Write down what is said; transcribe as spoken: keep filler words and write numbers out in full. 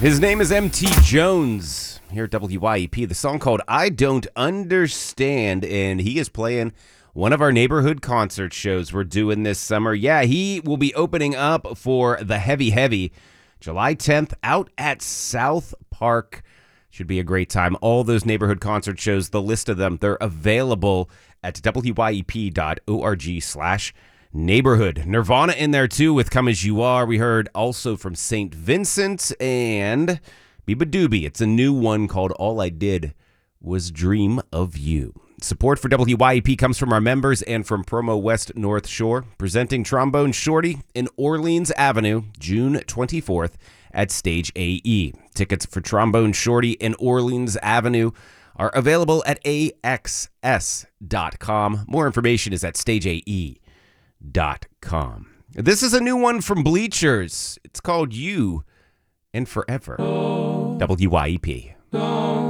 His name is M T Jones here at W Y E P. The song called I Don't Understand, and he is playing one of our neighborhood concert shows we're doing this summer. Yeah, he will be opening up for the Heavy Heavy July tenth out at South Park. Should be a great time. All those neighborhood concert shows, the list of them, they're available at W Y E P dot org slash neighborhood. Nirvana in there too with Come As You Are. We heard also from Saint Vincent and Biba Doobie. It's a new one called All I Did Was Dream of You. Support for W Y E P comes from our members and from Promo West North Shore, presenting Trombone Shorty in Orleans Avenue, June twenty-fourth at Stage A E. Tickets for Trombone Shorty in Orleans Avenue are available at A X S dot com. More information is at stage A E dot com. This is a new one from Bleachers. It's called You and Forever. W Y E P.